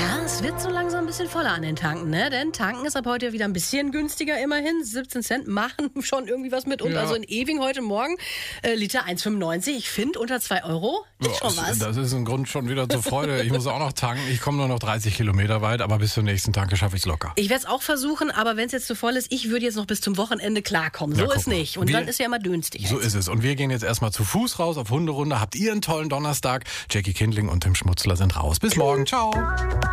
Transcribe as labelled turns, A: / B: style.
A: Ja, es wird so langsam ein bisschen voller an den Tanken, ne? Denn tanken ist ab heute wieder ein bisschen günstiger immerhin. 17 Cent machen schon irgendwie was mit. Und also in Ewing heute Morgen Liter 1,95. Ich finde, unter 2 Euro ist schon was.
B: Das ist ein Grund schon wieder zur Freude. Ich muss auch noch tanken. Ich komme nur noch 30 Kilometer weit, aber bis zur nächsten Tanke schaffe ich es locker.
A: Ich werde es auch versuchen, aber wenn es jetzt zu voll ist, ich würde jetzt noch bis zum Wochenende klarkommen. So ist nicht. Und dann ist ja immer dünstig.
B: So ist es. Und wir gehen jetzt erstmal zu Fuß raus auf Hunderunde. Habt ihr einen tollen Donnerstag? Jackie Kindling und Tim Schmutzler sind raus. Bis morgen. Ciao.